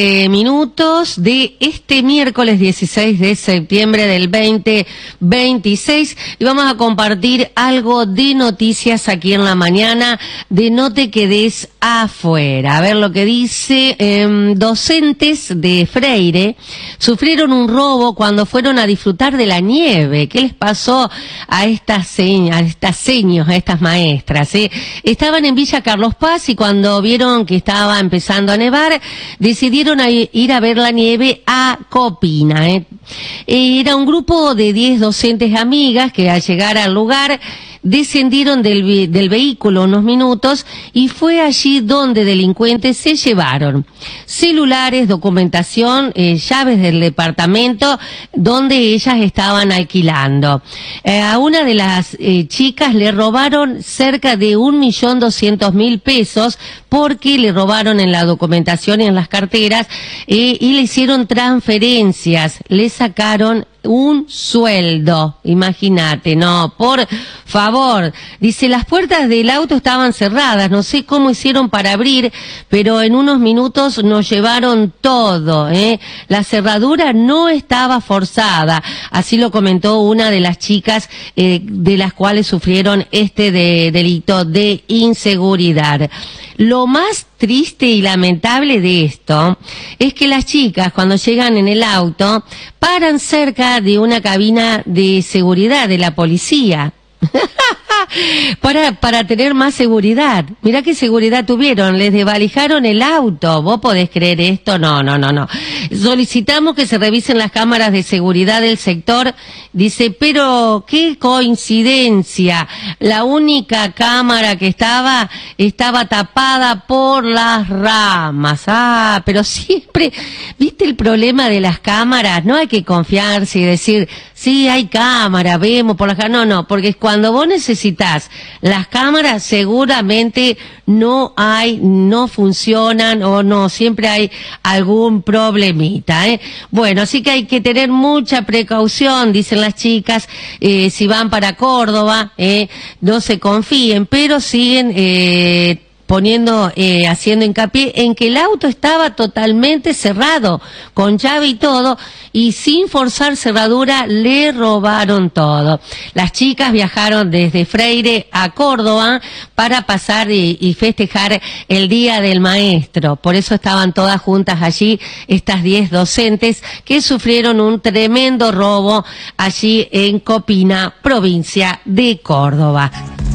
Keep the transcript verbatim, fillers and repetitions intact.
Eh, minutos de este miércoles dieciséis de septiembre del veinte veintiséis y vamos a compartir algo de noticias aquí en la mañana de No te quedes afuera. A ver lo que dice. Eh, docentes de Freire sufrieron un robo cuando fueron a disfrutar de la nieve. ¿Qué les pasó a estas señas, a estas seños, a estas maestras? Eh? Estaban en Villa Carlos Paz y cuando vieron que estaba empezando a nevar, decidieron a ir a ver la nieve a Copina. ¿eh? Era un grupo de diez docentes amigas que al llegar al lugar descendieron del, del vehículo unos minutos y fue allí donde delincuentes se llevaron celulares, documentación, eh, llaves del departamento donde ellas estaban alquilando. Eh, a una de las eh, chicas le robaron cerca de un millón doscientos mil pesos porque le robaron en la documentación y en las carteras eh, y le hicieron transferencias, le sacaron un sueldo, imagínate, no, por favor. Dice, las puertas del auto estaban cerradas, no sé cómo hicieron para abrir, pero en unos minutos nos llevaron todo, ¿eh? La cerradura no estaba forzada, así lo comentó una de las chicas eh, de las cuales sufrieron este de, delito de inseguridad. Lo más triste y lamentable de esto es que las chicas cuando llegan en el auto paran cerca de una cabina de seguridad de la policía. para para tener más seguridad. Mirá qué seguridad tuvieron, les desvalijaron el auto. ¿Vos podés creer esto? No, no, no, no. Solicitamos que se revisen las cámaras de seguridad del sector. Dice, pero qué coincidencia. La única cámara que estaba, estaba tapada por las ramas. Ah, pero siempre, ¿viste el problema de las cámaras? No hay que confiarse y decir, sí, hay cámara, vemos por las cámaras. No, no, porque cuando vos necesitas las cámaras seguramente no hay, no funcionan o no, siempre hay algún problemita, ¿eh? Bueno, así que hay que tener mucha precaución, dicen las chicas, eh, si van para Córdoba, eh, no se confíen, pero siguen eh, poniendo, eh, haciendo hincapié en que el auto estaba totalmente cerrado, con llave y todo, y sin forzar cerradura le robaron todo. Las chicas viajaron desde Freire a Córdoba para pasar y, y festejar el Día del Maestro. Por eso estaban todas juntas allí, estas diez docentes que sufrieron un tremendo robo allí en Copina, provincia de Córdoba.